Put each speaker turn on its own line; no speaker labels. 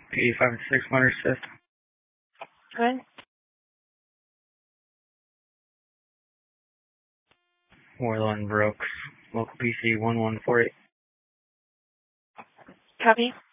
85 and 6 Motor Assist.
Good.
Warland Brooks, local PC 1148.
Copy.